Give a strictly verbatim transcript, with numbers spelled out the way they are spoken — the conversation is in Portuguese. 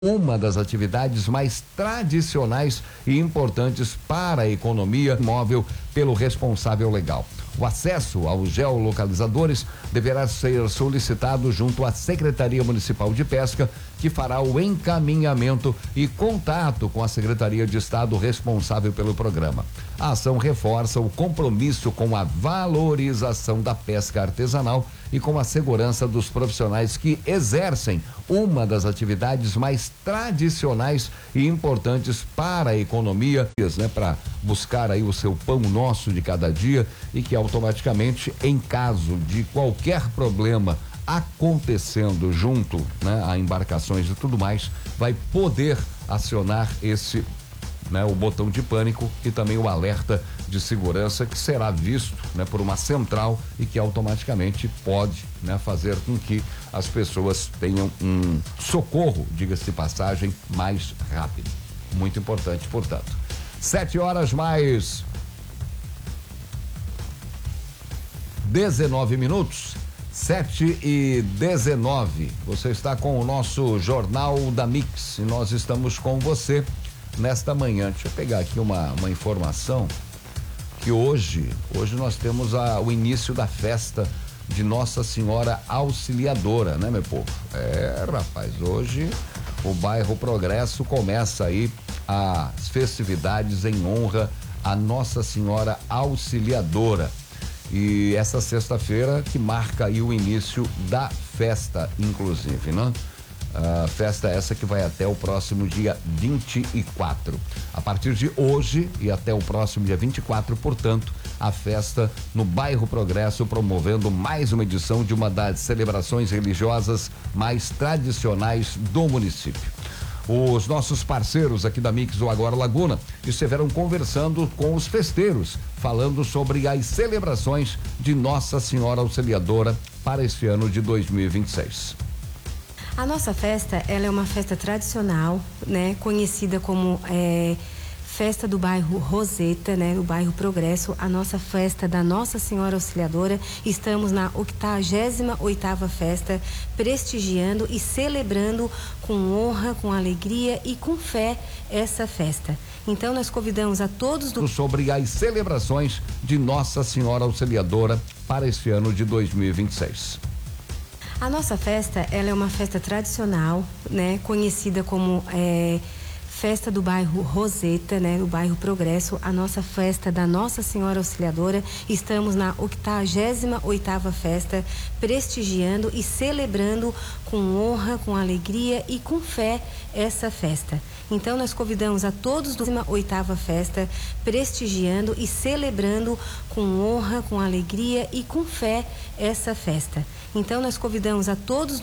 Uma das atividades mais tradicionais e importantes para a economia móvel pelo responsável legal. O acesso aos geolocalizadores deverá ser solicitado junto à Secretaria Municipal de Pesca, que fará o encaminhamento e contato com a Secretaria de Estado responsável pelo programa. A ação reforça o compromisso com a valorização da pesca artesanal e com a segurança dos profissionais que exercem uma das atividades mais tradicionais e importantes para a economia, né, para buscar aí o seu pão nosso de cada dia e que automaticamente, em caso de qualquer problema acontecendo junto, né, a embarcações e tudo mais, vai poder acionar esse, né, o botão de pânico e também o alerta de segurança que será visto, né, por uma central e que automaticamente pode, né, fazer com que as pessoas tenham um socorro, diga-se de passagem, mais rápido. Muito importante, portanto. Sete horas mais dezenove minutos. Sete e dezenove. Você está com o nosso Jornal da Mix e nós estamos com você nesta manhã. Deixa eu pegar aqui uma, uma informação que hoje, hoje nós temos a, o início da festa de Nossa Senhora Auxiliadora, né, meu povo? É, rapaz, hoje o bairro Progresso começa aí as festividades em honra a Nossa Senhora Auxiliadora. E essa sexta-feira que marca aí o início da festa, inclusive, né? A festa essa que vai até o próximo dia vinte e quatro. A partir de hoje e até o próximo dia vinte e quatro, portanto, a festa no bairro Progresso, promovendo mais uma edição de uma das celebrações religiosas mais tradicionais do município. Os nossos parceiros aqui da Mix ou Agora Laguna estiveram conversando com os festeiros, falando sobre as celebrações de Nossa Senhora Auxiliadora para este ano de dois mil e vinte e seis. A nossa festa, ela é uma festa tradicional, né? Conhecida como é, Festa do Bairro Roseta, né? No bairro Progresso, a nossa festa da Nossa Senhora Auxiliadora. Estamos na octagésima oitava festa, prestigiando e celebrando com honra, com alegria e com fé essa festa. Então nós convidamos a todos do... sobre as celebrações de Nossa Senhora Auxiliadora para este ano de dois mil e vinte e seis. A nossa festa, ela é uma festa tradicional, né? Conhecida como é, Festa do Bairro Roseta, né? No bairro Progresso, a nossa festa da Nossa Senhora Auxiliadora. Estamos na octagésima oitava festa, prestigiando e celebrando com honra, com alegria e com fé essa festa. Então nós convidamos a todos do oitava festa, prestigiando e celebrando com honra, com alegria e com fé essa festa. Então nós convidamos a todos do